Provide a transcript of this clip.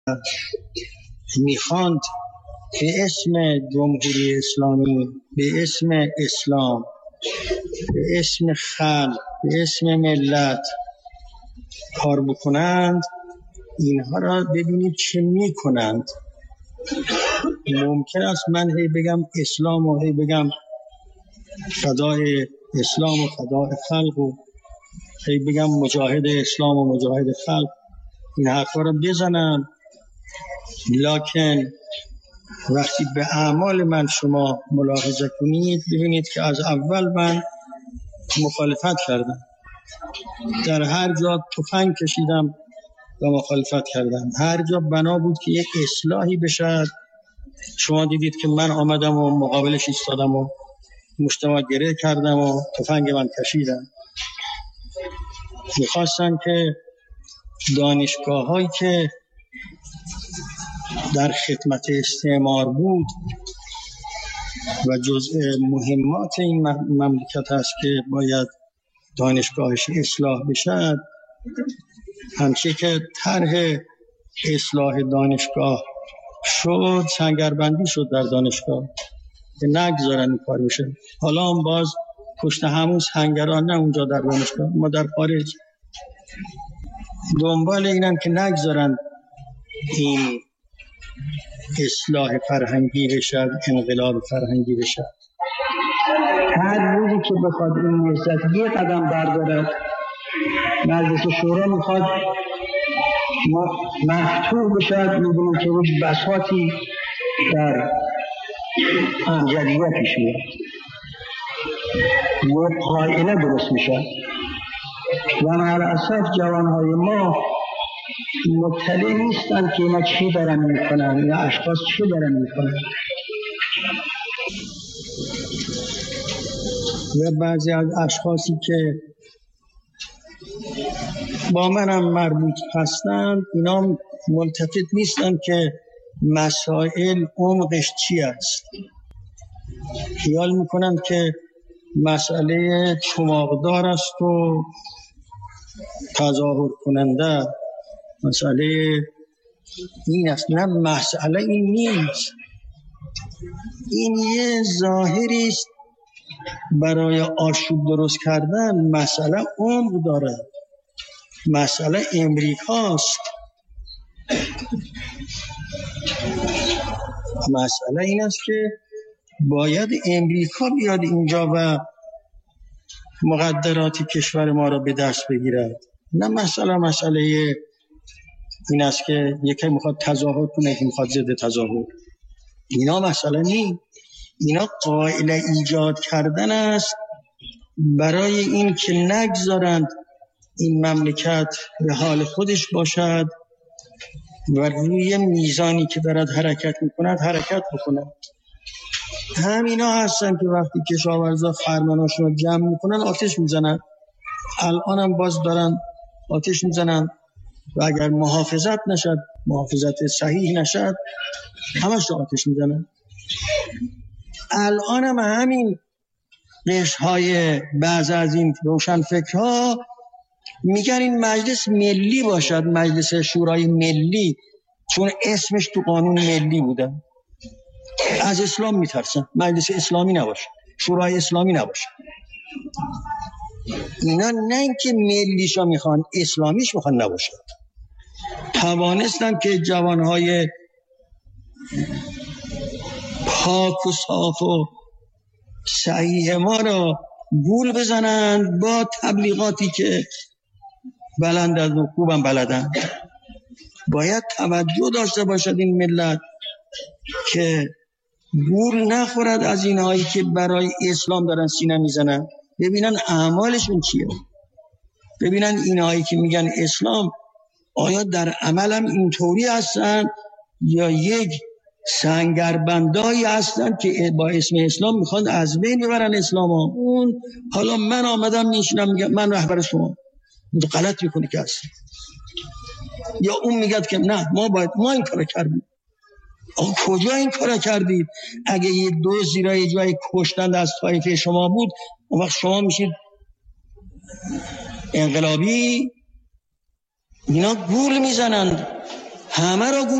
میخواند به اسم جمهوری اسلامی، به اسم اسلام، به اسم خلق، به اسم ملت کار بکنند، اینها را ببینید چه میکنند. ممکن است من هی بگم اسلام و هی بگم فدای اسلام و فدای خلق و هی بگم مجاهد اسلام و مجاهد خلق، این حرفا رو بزنم، لکن وقتی به اعمال من شما ملاحظه کنید ببینید که از اول من مخالفت کردم، در هر جا تفنگ کشیدم و مخالفت کردم، هر جا بنا بود که یک اصلاحی بشه. شما دیدید که من آمدم و مقابلش ایستادم و مشتما گره کردم و تفنگ من کشیدم. میخواستن که دانشگاه هایی که در خدمت استعمار بود و جزء مهمات این مملکت هست که باید دانشگاهش اصلاح بشه، همچه که طرح اصلاح دانشگاه شد سنگربندی شد در دانشگاه که نگذارن این کار بشه. حالا هم باز پشت همون سنگران، نه اونجا در دانشگاه، ما در خارج دنبال اینم که نگذارن این اصلاح فرهنگی بشه، انقلاب فرهنگی بشه. هر روزی که بخواد این نهضت یه قدم بردارد، مجلس شورا میخواد مفتوح بشد، میبینیم که روش بساطی در امجدیه پیش میاد، یه قائله درست میشه و معلاسف جوانهای ما مطلع نیستن که اینا چی دارن میکنن یا اشخاص چی دارن میکنن. و بعضی از اشخاصی که با منم مربوط هستند اینا ملتفت نیستن که مسائل عمقش چی است. خیال میکنن که مسئله چماقدار است و تظاهر کننده، مسئله این است. نه، مسئله این نیست. این یه ظاهری است برای آشوب درست کردن. مسئله عمق داره. مسئله امریکاست. مسئله این است که باید امریکا بیاد اینجا و مقدرات کشور ما را به دست بگیرد. نه مسئله این است که یکی میخواد تظاهر کنه، یکی میخواد ضد تظاهر. اینا مسئله نیست. اینا قائله ایجاد کردن است برای این که نگذارند این مملکت به حال خودش باشد و روی میزانی که دارد حرکت میکند حرکت بکند. همینا هستن که وقتی کشاورزا فرماناشون رو جمع میکنن آتش میزنن. الان هم باز دارن آتش میزنن و اگر محافظت نشد، محافظت صحیح نشد، همش آتش میزنن. الان هم همین قشرهای بعض از این روشنفکرها میگن این مجلس ملی باشد، مجلس شورای ملی، چون اسمش تو قانون ملی بوده. از اسلام میترسن، مجلس اسلامی نباشه، شورای اسلامی نباشه. اینا نه اینکه ملیشا میخوان، اسلامیش میخوان نباشه. توانستن که جوانهای پاک و صاف و صحیح ما را گول بزنند با تبلیغاتی که بلند از و خوبم بلدن. باید توجه داشته باشد این ملت که گول نخورد از اینهایی که برای اسلام دارن سینه میزنن. ببینن اعمالشون چیه، ببینن اینهایی که میگن اسلام آیا در عمل هم اینطوری هستن یا یک سنگربندایی هستن که با اسم اسلام میخوان از بین ببرن اسلام ها. اون حالا من آمدم میشنم میگم من رهبر شما، غلط میکنی که هست. یا اون میگه که نه ما این کار کردیم. آقا کجا این کار کردید؟ اگه یه دزدی را یه جایی کشتند از طایفه شما بود، اون وقت شما میشید انقلابی؟ اینا گول میزنند. همه را گول